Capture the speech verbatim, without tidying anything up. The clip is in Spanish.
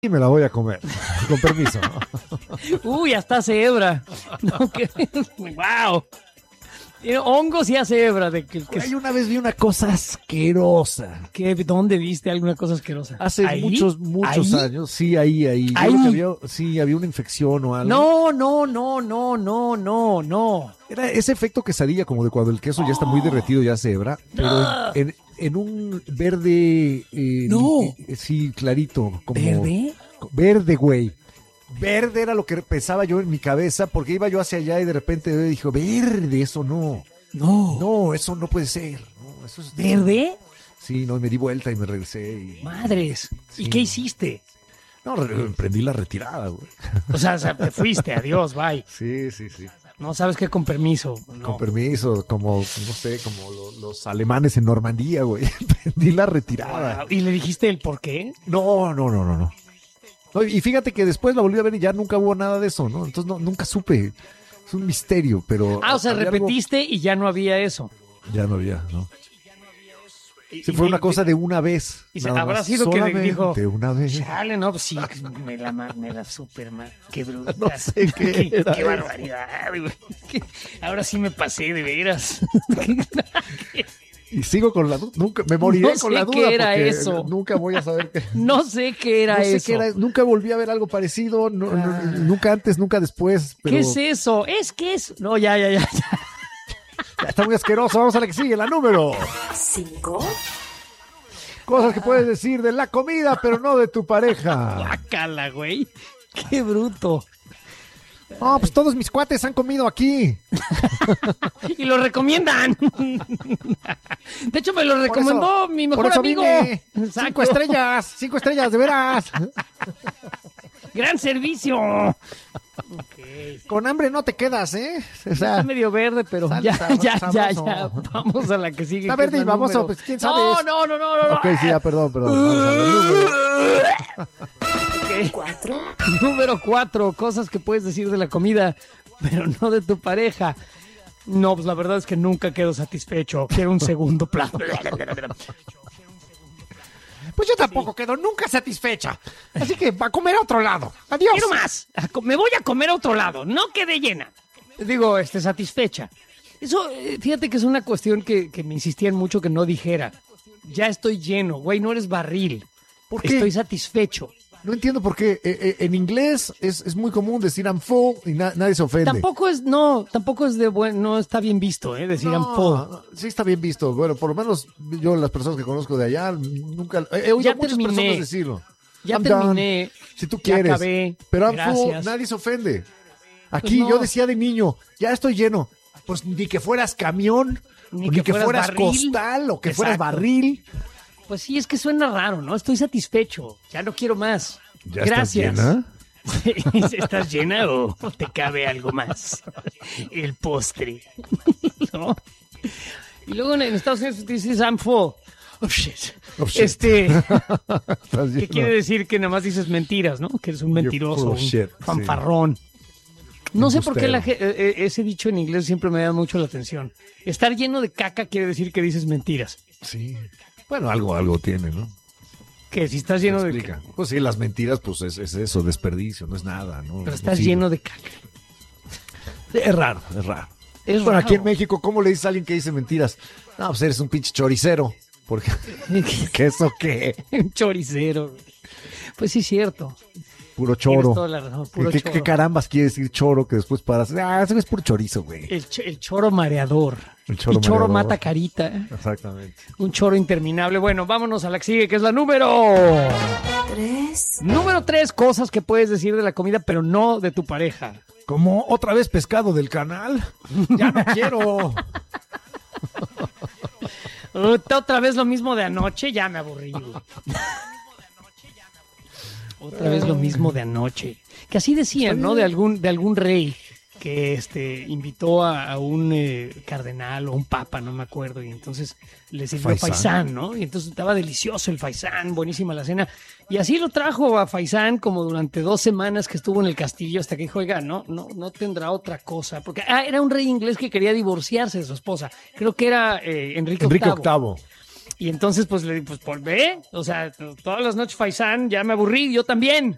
y me la voy a comer. Con permiso. Uy, hasta cebra. No, que... wow. Tiene hongos y hace hebra. De que, que... Ay, una vez vi una cosa asquerosa. ¿Qué? ¿Dónde viste alguna cosa asquerosa? Hace ¿Ahí? muchos, muchos ¿Ahí? años. Sí, ahí, ahí. Yo ¿Ahí? creo que había, sí, había una infección o algo. No, no, no, no, no, no, no. Era ese efecto quesadilla, como de cuando el queso ya está muy derretido, ya se hebra. Pero Ah. en, en, en un verde. Eh, No. eh, sí, clarito. Como, ¿Verde? Verde, güey. Verde era lo que pensaba yo en mi cabeza, porque iba yo hacia allá y de repente dije, verde, eso no. No. No, eso no puede ser. No, eso es ¿Verde? Sí, no, me di vuelta y me regresé. Y... Madres. Sí. ¿Y qué hiciste? No, re- emprendí la retirada, güey. O sea, o sea, te fuiste, adiós, bye. Sí, sí, sí. No sabes qué con permiso. No. Con permiso, como, no sé, como lo- los alemanes en Normandía, güey. Emprendí la retirada. Wow. ¿Y le dijiste el por qué? No, no, no, no, no. No, y fíjate que después la volví a ver y ya nunca hubo nada de eso, ¿no? Entonces no, nunca supe. Es un misterio, pero... Ah, o sea, había algo- repetiste y ya no había eso. Ya no había, ¿no? Y- Sí, y- fue una y- cosa de una vez. y se- nada habrá más. sido que le Solamente dijo, una vez. Chale, no, pues sí, me la, ma- me la super ma- qué bruta. No sé qué qué, era qué eso. barbaridad, güey. Que ahora sí me pasé de veras. Y sigo con la duda. Nunca, me moriré No con sé la qué duda era porque eso. nunca voy a saber qué. No sé qué era No sé eso. qué era, nunca volví a ver algo parecido, no- no- Ah. nunca antes, nunca después. Pero ¿Qué es eso? Es que es. No, ya, ya, ya. ya. ya está muy asqueroso. Vamos a la que sigue, la número. Cinco. Cosas que puedes decir de la comida, pero no de tu pareja. Guácala, güey. Qué bruto. No, pues todos mis cuates han comido aquí. Y lo recomiendan. De hecho, me lo Por recomendó eso- mi por mejor eso amigo. vine. Exacto. Cinco estrellas, cinco estrellas, de veras. Gran servicio. Ok. Con hambre no te quedas, ¿eh? O Está sea, medio verde, pero sal- ya, sab- ya, ya, sabroso. ya. Vamos a la que sigue. Está que verde es y la baboso, número- pues, ¿quién sabe? No, no, no, no, no. ok, sí, ya, perdón, perdón. Vamos a ver, número. Ok. Cuatro. Número cuatro, cosas que puedes decir de la comida, pero no de tu pareja. No, pues la verdad es que nunca quedo satisfecho. Quiero un segundo plato. Pues yo tampoco quedo nunca satisfecha. Así que va a comer a otro lado. Adiós. Quiero más. A co- Me voy a comer a otro lado. No quedé llena. Digo, este, satisfecha. Eso, eh, fíjate que es una cuestión que, que me insistían mucho que no dijera. Ya estoy lleno, güey, no eres barril. ¿Por qué? Estoy satisfecho. No entiendo por qué. Eh, eh, en inglés es, es muy común decir I'm full y na- nadie se ofende. Tampoco es, no, tampoco es de buen, no está bien visto, eh, decir I'm full. No, sí está bien visto. Bueno, por lo menos yo, las personas que conozco de allá, nunca he oído Ya a muchas terminé. personas decirlo. Ya I'm terminé. done. Si tú ya quieres. acabé, Pero I'm full, gracias. nadie se ofende. Aquí Pues no. yo decía de niño, ya estoy lleno. Pues ni que fueras camión, Ni ni, que que, fueras fueras, barril. costal o que fueras Exacto. barril. Pues sí, es que suena raro, ¿no? Estoy satisfecho. Ya no quiero más. ¿Ya Gracias. estás llena? ¿Estás llena o te cabe algo más? El postre. ¿No? Y luego en Estados Unidos dices I'm full. Oh shit. Oh, shit. Este, Estás ¿qué lleno. quiere decir? Que nada más dices mentiras, ¿no? Que eres un You're mentiroso, full of un shit, sí. fanfarrón. No sé por qué Embustero. la ge- eh, eh, ese dicho en inglés siempre me da mucho la atención. Estar lleno de caca quiere decir que dices mentiras. Sí. Bueno, algo, algo tiene, ¿no? Que si estás lleno de Explica. caca, Pues sí, las mentiras, pues es, es eso, desperdicio, no es nada, ¿no? pero No estás sirve. lleno de caca. Es raro, es raro. Es Bueno, raro. aquí en México, ¿cómo le dices a alguien que dice mentiras? No, pues eres un pinche choricero. Porque, ¿qué eso qué? Un choricero. Pues sí, es cierto. Puro Tienes choro. toda la razón, puro ¿Qué, choro. qué carambas quiere decir choro que después paras? Ah, eso es puro chorizo, güey. El, ch- el choro mareador. El choro y choro mareador. mata carita. ¿eh? Exactamente. Un choro interminable. Bueno, vámonos a la que sigue, que es la número. Tres. Número tres, cosas que puedes decir de la comida, pero no de tu pareja. ¿Cómo? ¿Otra vez pescado del canal? Ya no quiero. Ota- Otra vez lo mismo de anoche, ya me aburrí. güey. Otra vez lo mismo de anoche. Que así decían, ¿no? De algún, de algún rey que este invitó a, a un eh, cardenal o un papa, no me acuerdo, y entonces le sirvió Faisán. faisán, ¿no? Y entonces estaba delicioso el faisán, buenísima la cena. Y así lo trajo a faisán como durante dos semanas que estuvo en el castillo hasta que dijo, oiga, no, no, no tendrá otra cosa. Porque ah, era un rey inglés que quería divorciarse de su esposa. Creo que era eh, Enrique, Enrique octavo. Octavo. Y entonces, pues le di, pues por ve, o sea, t- todas las noches faisán, ya me aburrí, yo también.